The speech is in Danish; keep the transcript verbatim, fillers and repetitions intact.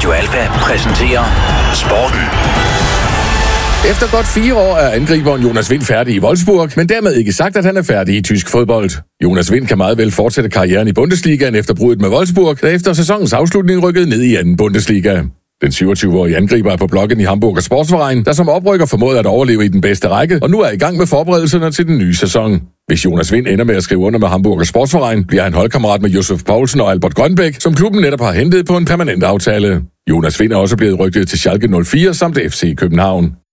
Radio Alfa præsenterer Sporten. Efter godt fire år er angriberen Jonas Wind færdig i Wolfsburg, men dermed ikke sagt, at han er færdig i tysk fodbold. Jonas Wind kan meget vel fortsætte karrieren i Bundesligaen efter bruddet med Wolfsburg, der efter sæsonens afslutning rykkede ned i anden Bundesliga. Den syvogtyve-årige angriber er på blokken i Hamburger Sportsverein, der som oprykker formåede at overleve i den bedste række, og nu er i gang med forberedelserne til den nye sæson. Hvis Jonas Wind ender med at skrive under med Hamburger Sportsverein, bliver han holdkammerat med Josef Poulsen og Albert Grønbæk, som klubben netop har hentet på en permanent aftale. Jonas Wind er også blevet rygtet til Schalke nul fire samt F C København.